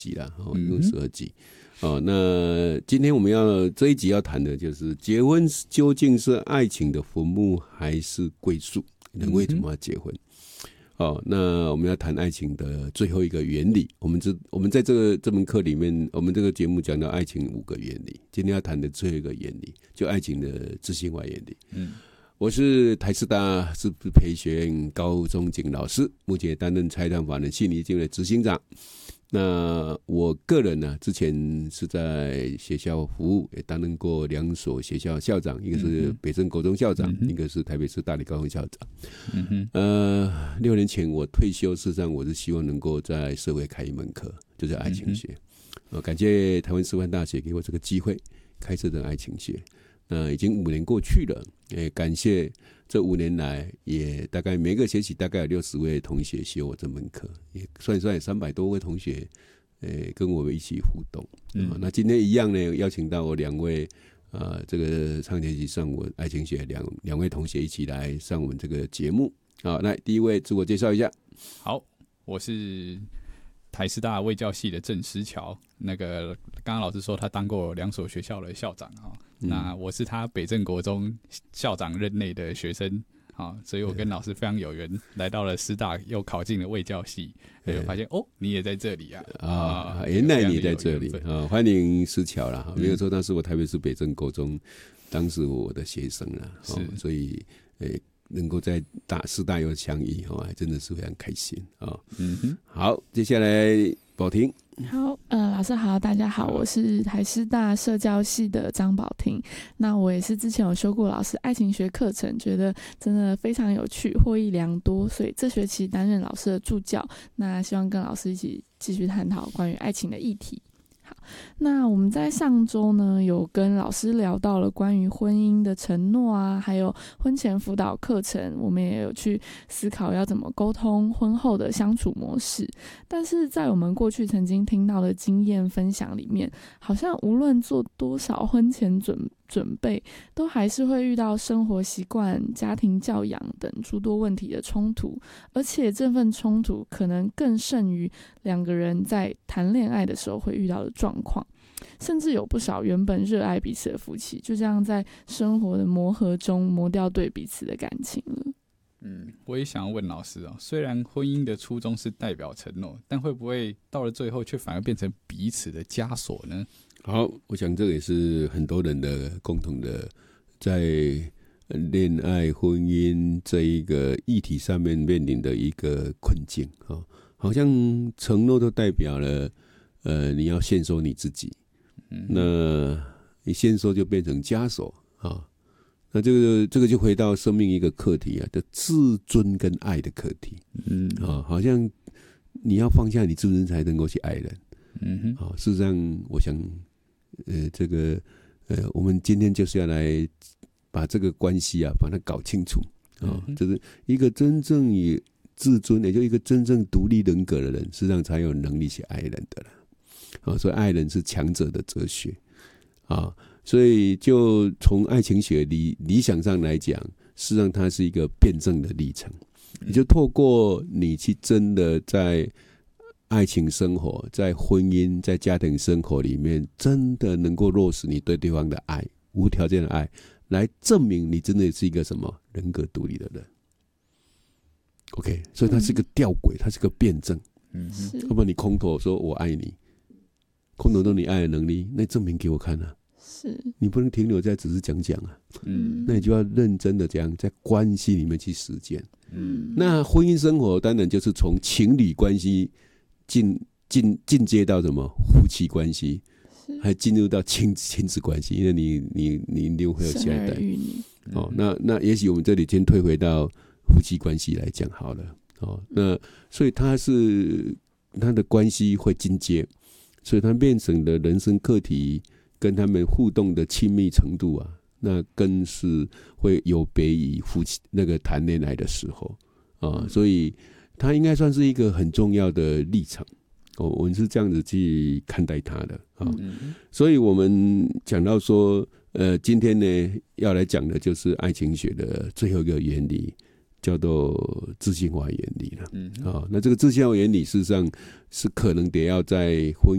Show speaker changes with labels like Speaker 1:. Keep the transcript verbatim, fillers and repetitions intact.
Speaker 1: 集啦，哦，一共十二集。哦，那今天我们要这一集要谈的就是结婚究竟是爱情的坟墓还是归宿？人为什么要结婚？哦，那我们要谈爱情的最后一个原理。我们这我们在这个这门课里面，我们这个节目讲到爱情五个原理，今天要谈的最后一个原理，就爱情的知性化原理。嗯，我是台师大师资培学院高中景老师，目前也担任财团法人信义基金的执行长。那我个人呢，之前是在学校服务，也担任过两所学校校长，一个是北镇国中校长，嗯、一个是台北市大理高中校长。嗯哼，呃，六年前我退休，事实上我是希望能够在社会开一门课，就是爱情学。嗯、呃，感谢台湾师范大学给我这个机会开设的爱情学。那已经五年过去了，也感谢这五年来，也大概每个学期大概有六十位同学学我这门课，也算一算三百多位同学，呃，跟我们一起互动。嗯啊、那今天一样呢，邀请到我两位，呃，这个上学期上我爱情学两两位同学一起来上我们这个节目。好，那第一位自我介绍一下。
Speaker 2: 好，我是台师大卫教系的郑思乔。那个刚刚老师说他当过两所学校的校长哈、嗯，那我是他北镇国中校长任内的学生啊，所以我跟老师非常有缘，来到了师大，又考进了卫教系，就发现哦，你也在这里啊！
Speaker 1: 啊，原来你在这里啊！欢迎思乔啦，没有错，当时我台北市北镇国中，当时我的学生啦，哦、所以诶。能够在大师大有相遇，哦，还真的是非常开心啊、哦！嗯哼，好，接下来宝婷。
Speaker 3: 好，呃，老师好，大家好，我是台师大社教系的张宝婷。那我也是之前有修过老师爱情学课程，觉得真的非常有趣，获益良多，所以这学期担任老师的助教。那希望跟老师一起继续探讨关于爱情的议题。那我们在上周呢，有跟老师聊到了关于婚姻的承诺啊，还有婚前辅导课程，我们也有去思考要怎么沟通婚后的相处模式。但是在我们过去曾经听到的经验分享里面，好像无论做多少婚前准准备，都还是会遇到生活习惯、家庭教养等诸多问题的冲突，而且这份冲突可能更甚于两个人在谈恋爱的时候会遇到的状况，甚至有不少原本热爱彼此的夫妻，就这样在生活的磨合中磨掉对彼此的感情了。
Speaker 2: 嗯，我也想要问老师哦，虽然婚姻的初衷是代表承诺，但会不会到了最后却反而变成彼此的枷锁呢？
Speaker 1: 好，我想这个也是很多人的共同的，在恋爱、婚姻这一个议题上面面临的一个困境啊。好像承诺都代表了，呃，你要限缩你自己，嗯、那你限缩就变成枷锁啊。那这个这个就回到生命一个课题啊，的自尊跟爱的课题。嗯啊，好像你要放下你自尊才能够去爱人。嗯哼，啊，事实上，我想。呃，这个呃，我们今天就是要来把这个关系啊，把它搞清楚啊、哦，就是一个真正以自尊，也就一个真正独立人格的人，实际上才有能力去爱人的了。啊、哦，所以爱人是强者的哲学啊、哦，所以就从爱情学理理想上来讲，事实上它是一个辩证的历程，也就透过你去真的在。爱情生活，在婚姻、在家庭生活里面，真的能够落实你对对方的爱，无条件的爱，来证明你真的是一个什么人格独立的人。OK， 所以它是一个吊诡，它是个辩证。嗯，要不然你空头说我爱你，空头说你爱的能力，那证明给我看啊。
Speaker 3: 是，
Speaker 1: 你不能停留在只是讲讲啊。嗯，那你就要认真的这样在关系里面去实践。嗯，那婚姻生活当然就是从情侣关系。进进进阶到什么夫妻关系，还进入到亲亲子关系，因为你你你一定会有下一代。哦，那那也许我们这里先退回到夫妻关系来讲好了。哦，那所以他是他的关系会进阶，所以他变成的人生课题跟他们互动的亲密程度啊，那更是会有别于夫妻那个谈恋爱的时候啊，所以。它应该算是一个很重要的历程，哦，我们是这样子去看待它的啊、哦嗯。所以我们讲到说，呃，今天呢要来讲的就是爱情学的最后一个原理，叫做自性化原理了。嗯，啊、哦，那这个自性化原理事实上是可能得要在婚